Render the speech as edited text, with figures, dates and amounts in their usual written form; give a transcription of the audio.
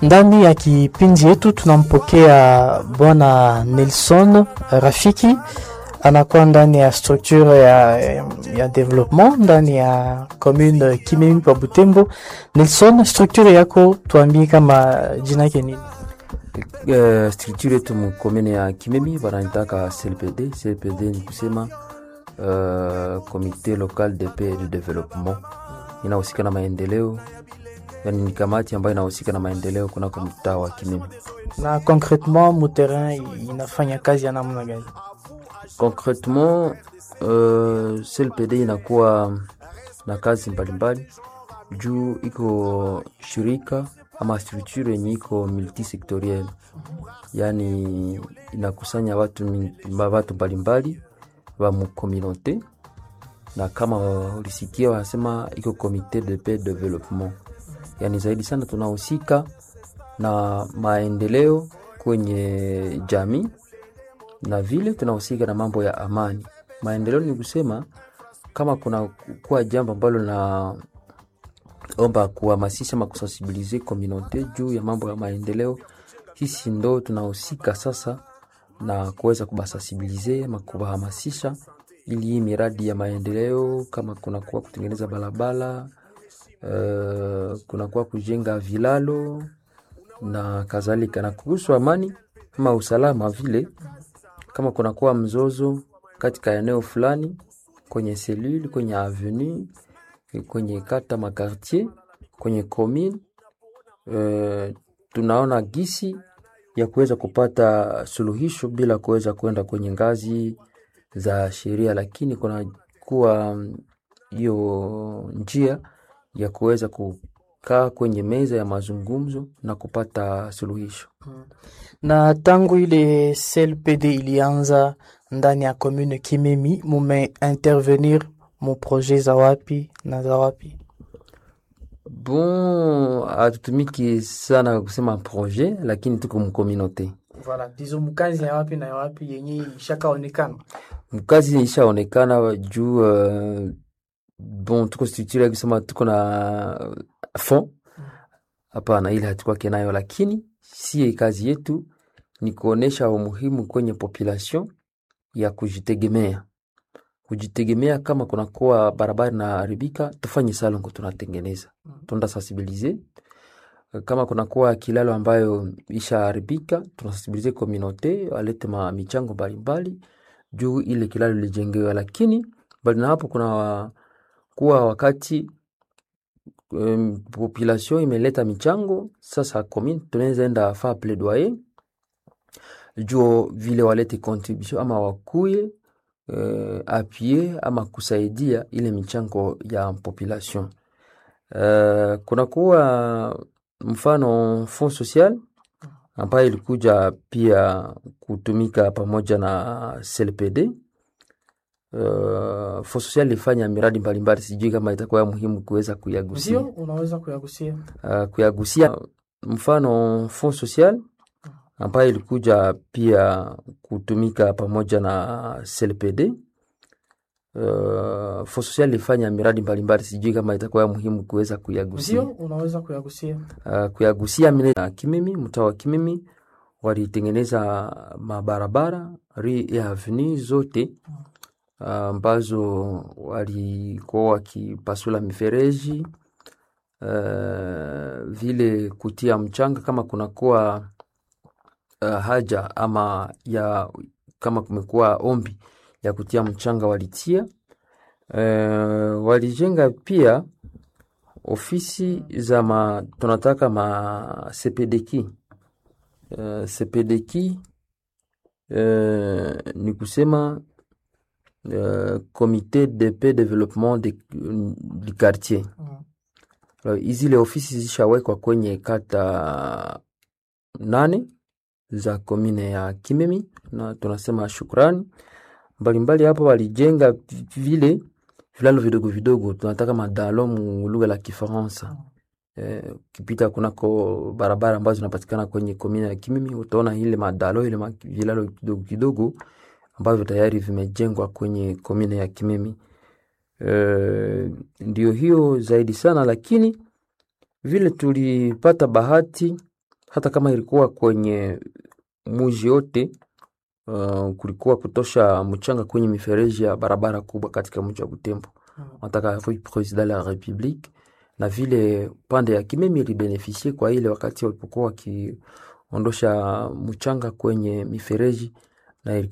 Ndani ya kipindi yetu tunampokea bwana Nelson Rafiki, anakuwa ndani ya structure ya development ndani ya commune Kimemi pa Butembo. Nelson, structure yako tuambie kama jina yake nini? Structure yetu mu commune ya Kimemi wanaitaka CLPD. CLPD ni kusema Comité Local de Paix et de Développement. Inahusika na maendeleo, yani ni kamati ambayo inahusika na maendeleo kuna mtaa wa Kimemi. Na concrètement mu terrain inafanya kazi ya namna gani? Concrètement CLPD inakuwa na kazi mbalimbali juu iko shirika ama structure yenye iko multisectoriel, yani inakusanya watu mbalimbali wa mu communauté, na kama ulisikia wanasema iko comité de paix de développement, yani zaidi sana tunahusika na maendeleo kwenye jamii, na vile tunahusika na mambo ya amani. Maendeleo ni kusema kama kuna kwa jambo ambalo na omba kuhamasisha ama kusensibiliser communauté juu ya mambo ya maendeleo, sisi ndo tunahusika sasa na kuweza kubasensibiliser ama kubahamasisha ili miradi ya maendeleo, kama kuna kwa kutengeneza barabara, kuna kwa kujenga vilalo na kadhalika. Na kuhusu amani ama usalama vile, kama kuna kwa mzozo katika eneo fulani, kwenye cellule, kwenye avenue, kwenye kata makartier, kwenye commune, tunaona gisi ya kuweza kupata suluhisho bila kuweza kwenda kwenye ngazi za sheria, lakini kuna kuwa hiyo njia ya kuweza kukaa kwenye meza ya mazungumzo na kupata suluhisho. Na tangu ile CLPD ilianza ndani ya commune Kimemi, mume intervenir mu projet za wapi na za wapi? Bon, atutumiki sana kusema projet, lakini tuko mu communauté. Voilà, dizo mkazi ya wapi na ya wapi yenye ishakaonekana? Mkazi ishaonekana juu bon, tuko structure kusema tuko na fond. Hapana, ile hatakuwa kenayo, lakini si kazi yetu ni kuonesha umuhimu kwenye population ya kujitegemea. Kujitegemea, kama kuna kwa barabara na haribika, tufanye salongo tunatengeneza. Tunda sensibiliser. Kama kuna kwa kilalo ambayo isha haribika, tunasensibiliser communauté, walete michango mbalimbali juu ile kilalo lijengewe. Lakini bali na hapo kuna kuwa wakati population imeleta michango, sasa commune tunaweza enda fa plaidoyer juu vile walete contribution ama wakuye appuyer ama kusaidia ile michango ya population. Kuna kuwa mfano fond social ambayo ilikuja pia kutumika pamoja na CLPD. Fond social ilifanya miradi mbalimbali, sijui kama itakuwa muhimu kuweza kuyagusia. Ndio, unaweza kuyagusia. Kuyagusia mfano fond social ambayo ilikuja pia kutumika pamoja na CLPD. Fond social ilifanya miradi mbalimbali, sijui kama itakuwa muhimu kuweza kuyagusia. Ndio, unaweza kuyagusia. Kuyagusia mimi na Kimemi, mtaa wa Kimemi walitengeneza mabarabara ya avenue zote ambazo walikuwa wakipasula mifereji, vile kutia mchanga kama kuna kuwa haja ama ya kama kumekuwa ombi ya kutia mchanga walitia. Walijenga pia ofisi za tunataka CPDK. CPDK ni kusema Comité de paix développement du quartier. Hizi ofisi zishawekwa kwenye kata 8 za commune ya Kimemi, na tunasema shukrani. Mbalimbali hapo walijenga vile vilalo vidogo vidogo, tunataka madalo mu lugha la Kifaransa. Kipita kunako barabara ambazo zinapatikana kwenye commune ya Kimemi, utaona ile madalo ile vilalo kidogo kidogo ambavyo tayari vimejengwa kwenye commune ya Kimemi. Ndio hiyo zaidi sana, lakini vile tulipata bahati hata kama ilikuwa kwenye muji yote, kulikuwa kutosha mchanga kwenye mifereji ya barabara kubwa katika mji wa Butembo. Nataka president la Republique na vile pande ya Kimemi ilibeneficie kwa ile wakati walipokuwa wakiondosha mchanga kwenye mifereji, na